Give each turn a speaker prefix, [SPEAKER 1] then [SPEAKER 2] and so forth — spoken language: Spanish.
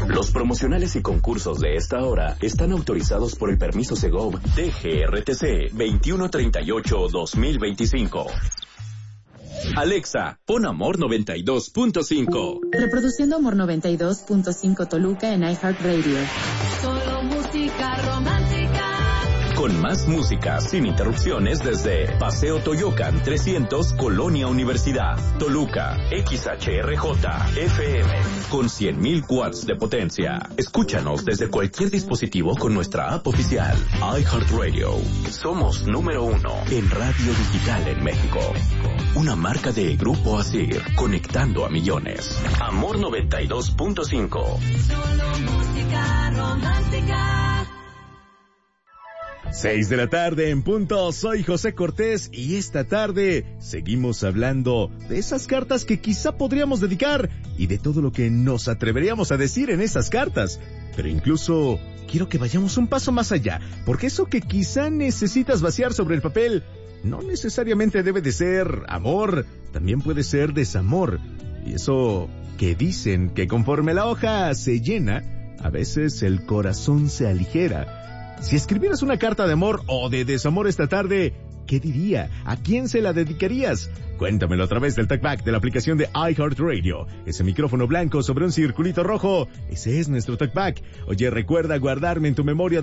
[SPEAKER 1] Los promocionales y concursos de esta hora están autorizados por el permiso Segov DGRTC 2138-2025. Alexa, pon Amor 92.5.
[SPEAKER 2] Reproduciendo Amor 92.5 Toluca en iHeartRadio.
[SPEAKER 3] Solo música romántica.
[SPEAKER 1] Con más música sin interrupciones desde Paseo Toyocan 300, Colonia Universidad, Toluca, XHRJ, FM, con 100,000 watts de potencia. Escúchanos desde cualquier dispositivo con nuestra app oficial, iHeartRadio. Somos número 1 en radio digital en México. Una marca de Grupo Asir, conectando a millones. Amor 92.5.
[SPEAKER 3] Solo música romántica.
[SPEAKER 4] 6 de la tarde en punto, soy José Cortés y esta tarde seguimos hablando de esas cartas que quizá podríamos dedicar y de todo lo que nos atreveríamos a decir en esas cartas. Pero incluso quiero que vayamos un paso más allá, porque eso que quizá necesitas vaciar sobre el papel no necesariamente debe de ser amor, también puede ser desamor. Y eso que dicen que conforme la hoja se llena, a veces el corazón se aligera. Si escribieras una carta de amor o de desamor esta tarde, ¿qué diría? ¿A quién se la dedicarías? Cuéntamelo a través del talkback de la aplicación de iHeartRadio. Ese micrófono blanco sobre un circulito rojo, ese es nuestro talkback. Oye, recuerda guardarme en tu memoria